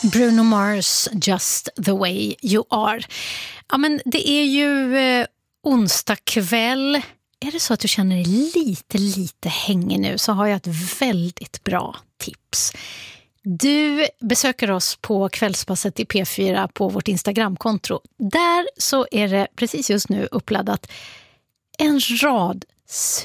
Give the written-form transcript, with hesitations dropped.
Bruno Mars, Just the way you are. Ja, men det är ju onsdag kväll. Är det så att du känner dig lite hängig nu, så har jag ett väldigt bra tips. Du besöker oss på Kvällspasset i P4 på vårt Instagramkonto. Där så är det precis just nu uppladdat en rad